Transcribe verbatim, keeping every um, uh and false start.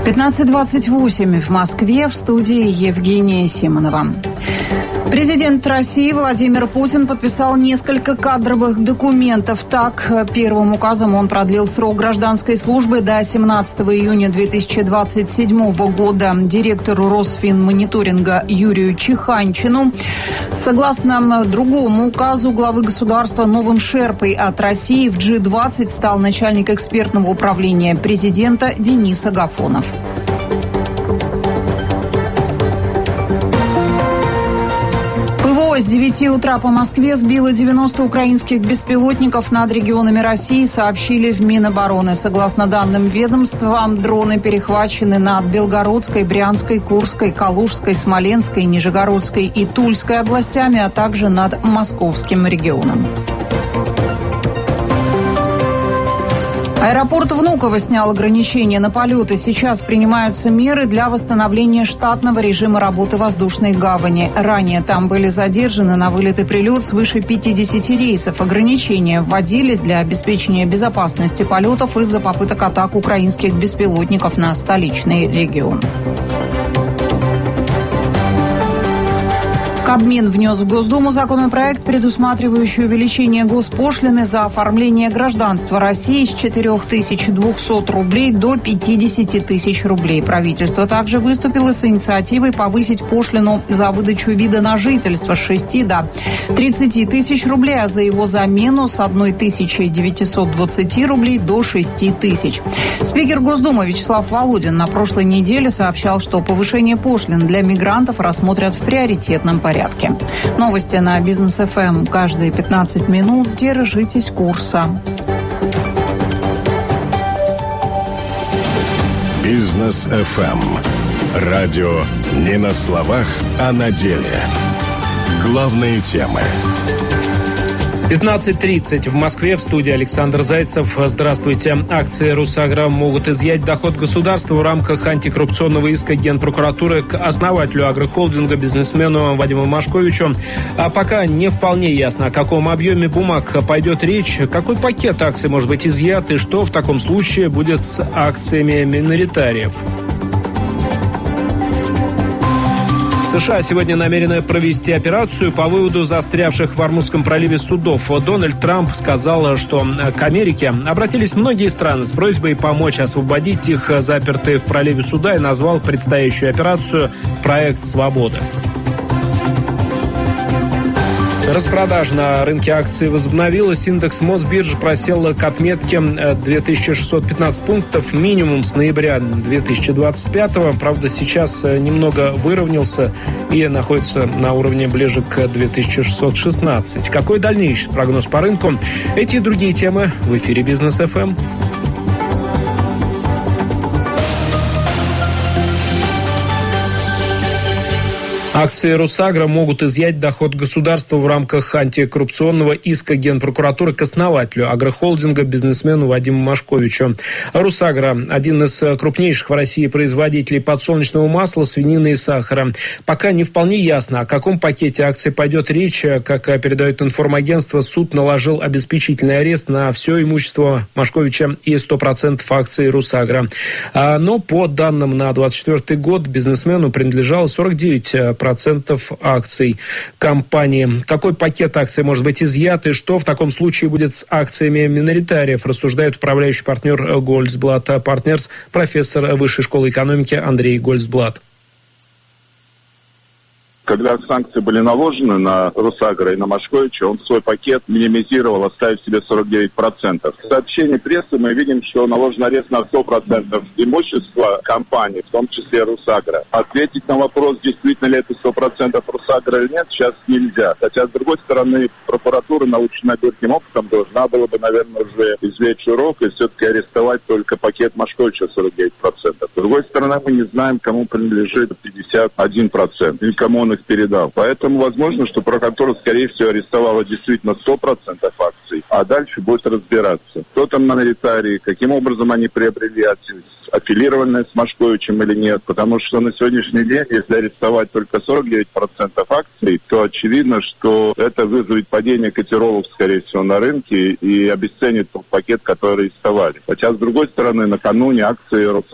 пятнадцать двадцать восемь в Москве, в студии Евгения Симонова. Президент России Владимир Путин подписал несколько кадровых документов. Так, первым указом он продлил срок гражданской службы до семнадцатого июня две тысячи двадцать седьмого года директору Росфинмониторинга Юрию Чеханчину. Согласно другому указу главы государства, новым шерпой от России в джи двадцать стал начальник экспертного управления президента Денис Агафонов. С девяти утра по Москве сбило девяносто украинских беспилотников над регионами России, сообщили в Минобороны. Согласно данным ведомства, дроны перехвачены над Белгородской, Брянской, Курской, Калужской, Смоленской, Нижегородской и Тульской областями, а также над Московским регионом. Аэропорт Внуково снял ограничения на полеты. Сейчас принимаются меры для восстановления штатного режима работы воздушной гавани. Ранее там были задержаны на вылет и прилет свыше пятидесяти рейсов. Ограничения вводились для обеспечения безопасности полетов из-за попыток атак украинских беспилотников на столичный регион. Кабмин внес в Госдуму законопроект, предусматривающий увеличение госпошлины за оформление гражданства России с четырёх тысяч двухсот рублей до пятидесяти тысяч рублей. Правительство также выступило с инициативой повысить пошлину за выдачу вида на жительство с шести до тридцати тысяч рублей, а за его замену с тысячи девятисот двадцати рублей до шести тысяч. Спикер Госдумы Вячеслав Володин на прошлой неделе сообщал, что повышение пошлин для мигрантов рассмотрят в приоритетном порядке. Новости на Бизнес эф эм каждые пятнадцать минут. Держитесь курса. Бизнес эф эм. Радио не на словах, а на деле. Главные темы. пятнадцать тридцать в Москве, в студии Александр Зайцев. Здравствуйте. Акции «Русагра» могут изъять доход государства в рамках антикоррупционного иска Генпрокуратуры к основателю агрохолдинга, бизнесмену Вадиму Машковичу. А пока не вполне ясно, о каком объеме бумаг пойдет речь, какой пакет акций может быть изъят и что в таком случае будет с акциями миноритариев. США сегодня намерены провести операцию по выводу застрявших в Ормутском проливе судов. Дональд Трамп сказал, что к Америке обратились многие страны с просьбой помочь освободить их запертые в проливе суда и назвал предстоящую операцию «Проект свободы». Распродажа на рынке акций возобновилась. Индекс Мосбиржи просел к отметке две тысячи шестьсот пятнадцать пунктов, минимум с ноября две тысячи двадцать пятого. Правда, сейчас немного выровнялся и находится на уровне ближе к две тысячи шестьсот шестнадцать. Какой дальнейший прогноз по рынку? Эти и другие темы в эфире Бизнес эф эм. Акции «Русагра» могут изъять доход государства в рамках антикоррупционного иска Генпрокуратуры к основателю агрохолдинга, бизнесмену Вадиму Машковичу. «Русагра» – один из крупнейших в России производителей подсолнечного масла, свинины и сахара. Пока не вполне ясно, о каком пакете акций пойдет речь. Как передает информагентство, суд наложил обеспечительный арест на все имущество Машковича и сто процентов акций «Русагра». Но по данным на двадцать четвёртый год бизнесмену принадлежало сорок девять процентов процентов акций компании. Какой пакет акций может быть изъят и что в таком случае будет с акциями миноритариев, рассуждает управляющий партнер Гольцблат Партнерс, профессор Высшей школы экономики Андрей Гольцблат. Когда санкции были наложены на «Русагра» и на Машковича, он свой пакет минимизировал, оставив себе сорок девять процентов. В сообщении прессы мы видим, что наложен арест на сто процентов имущества компании, в том числе «Русагра». Ответить на вопрос, действительно ли это сто процентов «Русагра» или нет, сейчас нельзя. Хотя, с другой стороны, прокуратура, наученная горьким опытом, должна была бы, наверное, уже извлечь урок и все-таки арестовать только пакет Машковича сорок девять процентов. С другой стороны, мы не знаем, кому принадлежит пятьдесят один процент и кому он передал. Поэтому возможно, что прокуратура, скорее всего, арестовала действительно сто процентов акций, а дальше будет разбираться. Кто там миноритарии, каким образом они приобрели акции, аффилированные с Машковичем или нет. Потому что на сегодняшний день, если арестовать только сорок девять процентов акций, то очевидно, что это вызовет падение котировок, скорее всего, на рынке и обесценит тот пакет, который арестовали. Хотя, с другой стороны, накануне акции